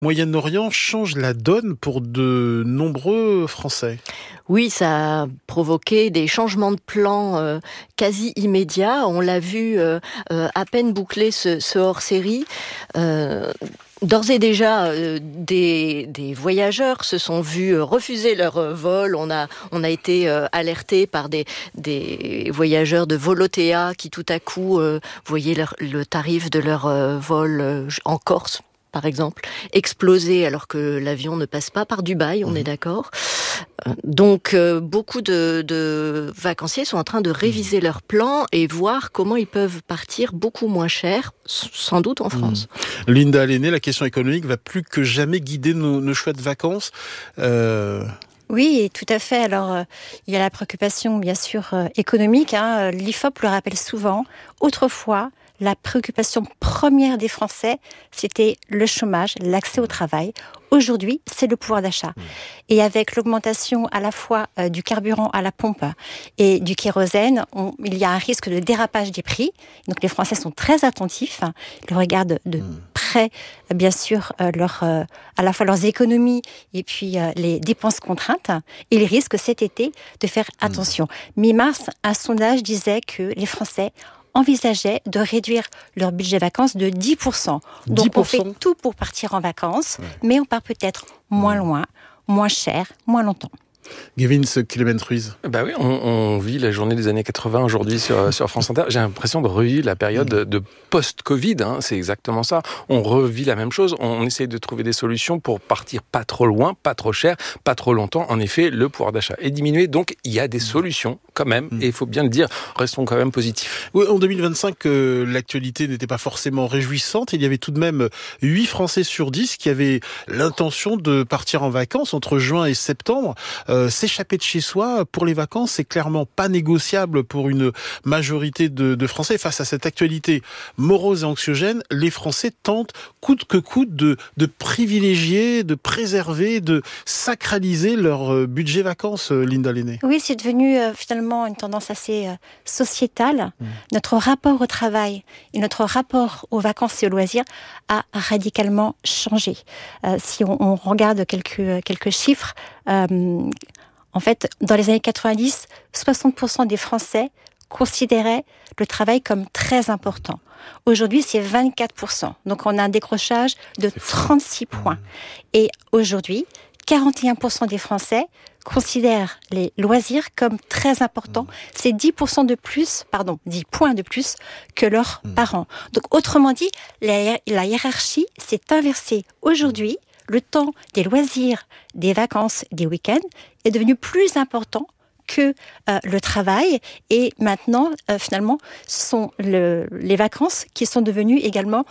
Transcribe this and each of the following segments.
Moyen-Orient change la donne pour de nombreux Français. Oui, ça a provoqué des changements de plan quasi immédiats. On l'a vu à peine boucler ce hors-série. D'ores et déjà, des voyageurs se sont vus refuser leur vol. On a été alertés par des voyageurs de Volotea qui tout à coup voyaient le tarif de leur vol en Corse, par exemple, exploser alors que l'avion ne passe pas par Dubaï, on est d'accord. Donc beaucoup de vacanciers sont en train de réviser leur plan et voir comment ils peuvent partir beaucoup moins cher, sans doute en France. Linda Alléné, la question économique va plus que jamais guider nos choix de vacances. Oui, tout à fait. Alors, il y a la préoccupation, bien sûr, économique. L'IFOP le rappelle souvent. Autrefois, la préoccupation première des Français, c'était le chômage, l'accès au travail. Aujourd'hui, c'est le pouvoir d'achat. Et avec l'augmentation à la fois du carburant à la pompe et du kérosène, il y a un risque de dérapage des prix. Donc les Français sont très attentifs. Ils regardent de près, bien sûr, à la fois leurs économies et puis les dépenses contraintes. Et ils risquent cet été de faire attention. Mi-mars, un sondage disait que les Français envisageaient de réduire leur budget vacances de 10%. Donc 10%. On fait tout pour partir en vacances, mais on part peut-être moins loin, moins cher, moins longtemps. Gavin Clément-Ruiz. Bah oui, on vit la journée des années 80 aujourd'hui sur France Inter. J'ai l'impression de revivre la période de post-Covid. C'est exactement ça. On revit la même chose. On essaie de trouver des solutions pour partir pas trop loin, pas trop cher, pas trop longtemps. En effet, le pouvoir d'achat est diminué. Donc, il y a des solutions quand même. Et il faut bien le dire, restons quand même positifs. Oui, en 2025, l'actualité n'était pas forcément réjouissante. Il y avait tout de même 8 Français sur 10 qui avaient l'intention de partir en vacances entre juin et septembre. S'échapper de chez soi pour les vacances, c'est clairement pas négociable pour une majorité de Français. Face à cette actualité morose et anxiogène, les Français tentent coûte que coûte de privilégier, de préserver, de sacraliser leur budget vacances, Linda Alléné. Oui, c'est devenu finalement une tendance assez sociétale. Notre rapport au travail et notre rapport aux vacances et aux loisirs a radicalement changé. Si on regarde quelques chiffres, en fait, dans les années 90, 60% des Français considéraient le travail comme très important. Aujourd'hui, c'est 24%. Donc, on a un décrochage de 36 points. Et aujourd'hui, 41% des Français considèrent les loisirs comme très importants. C'est 10 points de plus que leurs parents. Donc, autrement dit, la hiérarchie s'est inversée. Aujourd'hui, le temps des loisirs, des vacances, des week-ends est devenu plus important que le travail. Et maintenant, finalement, ce sont les vacances qui sont devenues également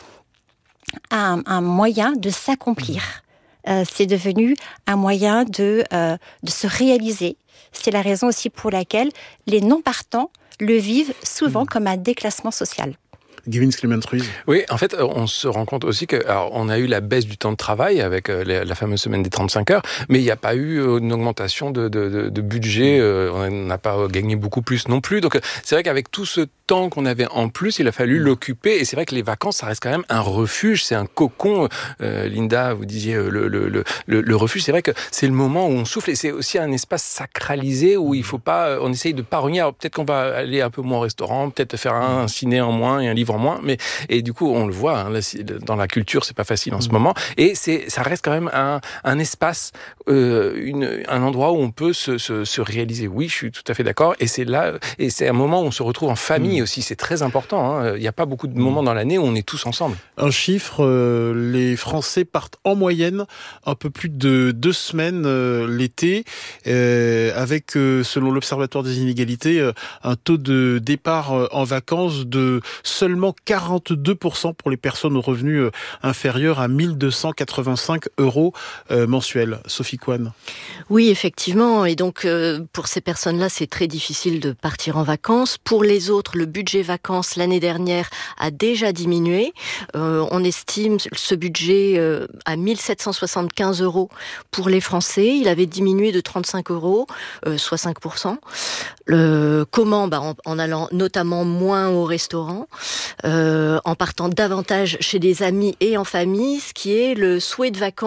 un moyen de s'accomplir. C'est devenu un moyen de se réaliser. C'est la raison aussi pour laquelle les non-partants le vivent souvent comme un déclassement social. Gavin Clément-Ruiz. Oui, en fait, on se rend compte aussi on a eu la baisse du temps de travail avec la fameuse semaine des 35 heures, mais il n'y a pas eu une augmentation de budget. On n'a pas gagné beaucoup plus non plus. Donc, c'est vrai qu'avec tout ce temps qu'on avait en plus, il a fallu l'occuper. Et c'est vrai que les vacances, ça reste quand même un refuge, c'est un cocon. Linda, vous disiez le refuge. C'est vrai que c'est le moment où on souffle et c'est aussi un espace sacralisé où il faut pas, on essaye de pas renier. Alors, peut-être qu'on va aller un peu moins au restaurant, peut-être faire un ciné en moins et un livre en moins, et du coup on le voit dans la culture, c'est pas facile en ce moment, et ça reste quand même un espace, un endroit où on peut se réaliser. Oui, je suis tout à fait d'accord, et c'est là, et c'est un moment où on se retrouve en famille aussi, c'est très important. Il n'y a pas beaucoup de moments dans l'année où on est tous ensemble. Un chiffre, les Français partent en moyenne un peu plus de 2 semaines l'été, avec, selon l'Observatoire des inégalités, un taux de départ en vacances de seulement 42% pour les personnes aux revenus inférieurs à 1 285 € mensuels. Sophie Coine. Oui, effectivement. Et donc, pour ces personnes-là, c'est très difficile de partir en vacances. Pour les autres, le budget vacances l'année dernière a déjà diminué. On estime ce budget à 1 775 € pour les Français. Il avait diminué de 35 €, soit 5%. Comment ? En allant notamment moins au restaurant, en partant davantage chez des amis et en famille, ce qui est le souhait de vacances